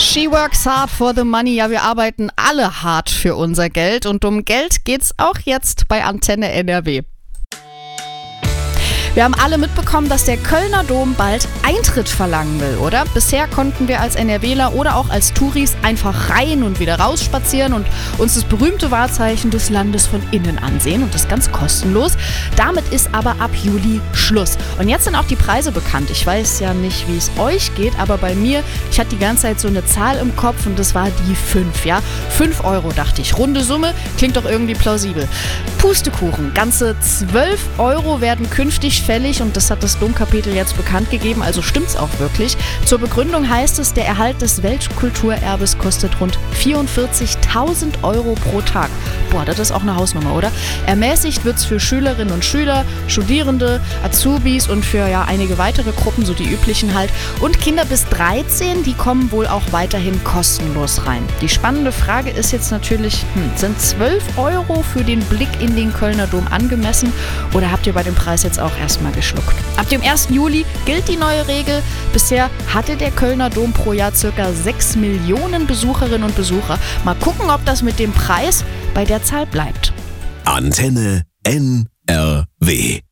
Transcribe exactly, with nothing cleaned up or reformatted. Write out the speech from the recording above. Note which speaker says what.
Speaker 1: She works hard for the money. Ja, wir arbeiten alle hart für unser Geld und um Geld geht's auch jetzt bei Antenne N R W. Wir haben alle mitbekommen, dass der Kölner Dom bald Eintritt verlangen will, oder? Bisher konnten wir als NRWler oder auch als Touris einfach rein und wieder raus spazieren und uns das berühmte Wahrzeichen des Landes von innen ansehen und das ganz kostenlos. Damit ist aber ab Juli Schluss. Und jetzt sind auch die Preise bekannt. Ich weiß ja nicht, wie es euch geht, aber bei mir, ich hatte die ganze Zeit so eine Zahl im Kopf und das war die fünf, ja? fünf Euro, dachte ich. Runde Summe, klingt doch irgendwie plausibel. Pustekuchen, ganze zwölf Euro werden künftig fällig und das hat das Domkapitel jetzt bekannt gegeben, also stimmt's auch wirklich. Zur Begründung heißt es, der Erhalt des Weltkulturerbes kostet rund vierundvierzigtausend Euro pro Tag. Boah, das ist auch eine Hausnummer, oder? Ermäßigt wird's für Schülerinnen und Schüler, Studierende, Azubis und für ja einige weitere Gruppen, so die üblichen halt. Und Kinder bis dreizehn, die kommen wohl auch weiterhin kostenlos rein. Die spannende Frage ist jetzt natürlich, hm, sind zwölf Euro für den Blick in den Kölner Dom angemessen oder habt ihr bei dem Preis jetzt auch erstmal geschluckt? Ab dem ersten Juli gilt die neue Regel. Bisher hatte der Kölner Dom pro Jahr ca. sechs Millionen Besucherinnen und Besucher. Mal gucken, ob das mit dem Preis bei der Zahl bleibt.
Speaker 2: Antenne N R W